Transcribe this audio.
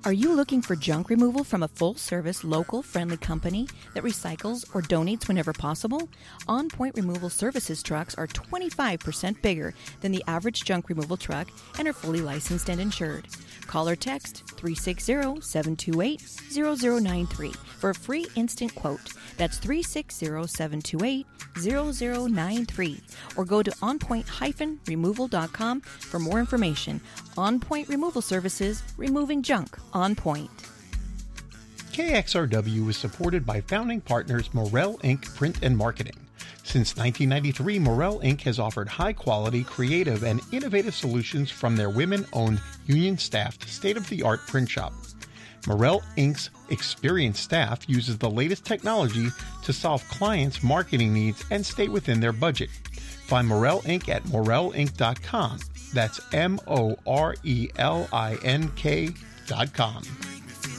Are you looking for junk removal from a full-service, local, friendly company that recycles or donates whenever possible? On Point Removal Services trucks are 25% bigger than the average junk removal truck and are fully licensed and insured. Call or text 360-728-0093 for a free instant quote. That's 360-728-0093. Or go to onpoint-removal.com for more information. On Point Removal Services, removing junk on point. KXRW is supported by founding partners Morel Inc. Print and Marketing. Since 1993, Morel Inc. has offered high-quality, creative, and innovative solutions from their women-owned, union-staffed, state-of-the-art print shop. Morel Inc.'s experienced staff uses the latest technology to solve clients' marketing needs and stay within their budget. Find Morel Inc. at morelinc.com. That's MORELINK.com.